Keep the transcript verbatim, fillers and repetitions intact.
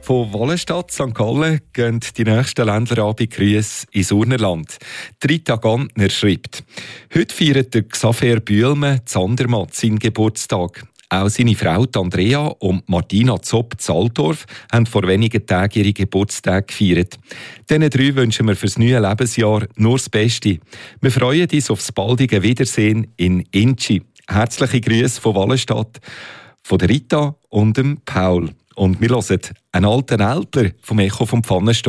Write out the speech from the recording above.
Von Wallenstadt, Sankt Gallen gehen die nächsten Ländlerabendgrüße ins Urnerland. Rita Gantner schreibt: Heute feiert der Xaver Bühlmann Zandermatt seinen Geburtstag. Auch seine Frau Andrea und Martina Zopp Zaltorf haben vor wenigen Tagen ihre Geburtstage gefeiert. Diesen drei wünschen wir fürs neue Lebensjahr nur das Beste. Wir freuen uns auf das baldige Wiedersehen in Inchi. Herzliche Grüße von Wallenstadt, von der Rita und dem Paul. Und wir hören einen alten Ältler vom Echo vom Pfannenstock.